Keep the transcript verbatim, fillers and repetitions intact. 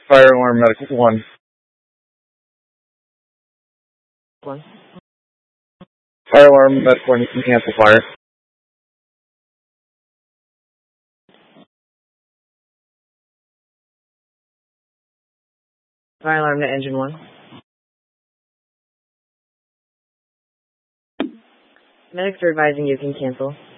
Fire alarm medic one. One. Fire alarm medic one, you can cancel fire. Fire alarm to engine one. Medics are advising you can cancel.